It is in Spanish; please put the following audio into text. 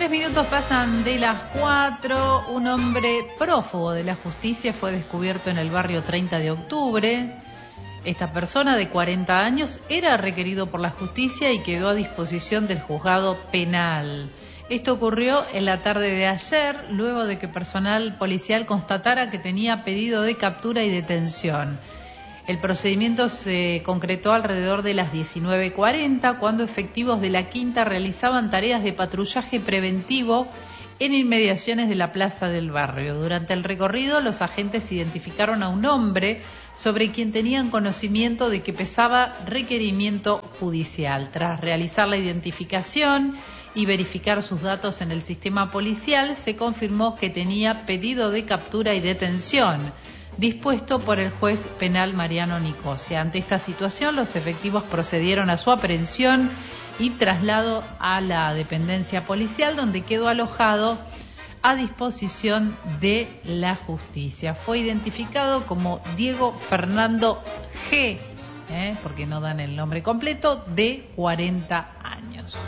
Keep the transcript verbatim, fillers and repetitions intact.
Tres minutos pasan de las cuatro. Un hombre prófugo de la justicia fue descubierto en el barrio treinta de octubre. Esta persona de cuarenta años era requerido por la justicia y quedó a disposición del juzgado penal. Esto ocurrió en la tarde de ayer, luego de que personal policial constatara que tenía pedido de captura y detención. El procedimiento se concretó alrededor de las diecinueve cuarenta, cuando efectivos de la Quinta realizaban tareas de patrullaje preventivo en inmediaciones de la plaza del barrio. Durante el recorrido, los agentes identificaron a un hombre sobre quien tenían conocimiento de que pesaba requerimiento judicial. Tras realizar la identificación y verificar sus datos en el sistema policial, se confirmó que tenía pedido de captura y detención dispuesto por el juez penal Mariano Nicosia. Ante esta situación, los efectivos procedieron a su aprehensión y traslado a la dependencia policial, donde quedó alojado a disposición de la justicia. Fue identificado como Diego Fernando G., ¿eh? porque no dan el nombre completo, de cuarenta años.